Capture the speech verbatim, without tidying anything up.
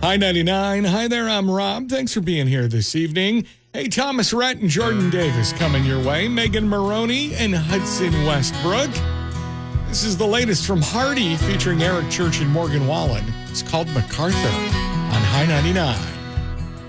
Hi ninety-nine. Hi there, I'm Rob. Thanks for being here this evening. Hey, Thomas Rhett and Jordan Davis coming your way. Megan Maroney and Hudson Westbrook. This is the latest from Hardy featuring Eric Church and Morgan Wallen. It's called MacArthur on High ninety-nine.